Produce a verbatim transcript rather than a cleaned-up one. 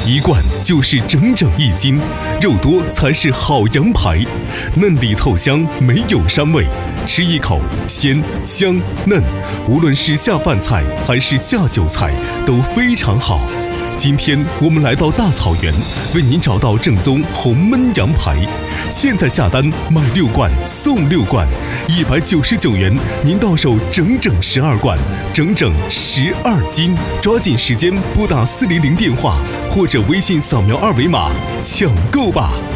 一灌就是整整一斤，肉多才是好羊排，嫩里透香，没有膻味，吃一口鲜香嫩，无论是下饭菜还是下酒菜都非常好。今天我们来到大草原，为您找到正宗红焖羊排。现在下单买六罐送六罐，一百九十九元，您到手整整十二罐，整整十二斤。抓紧时间拨打四零零电话或者微信扫描二维码抢购吧。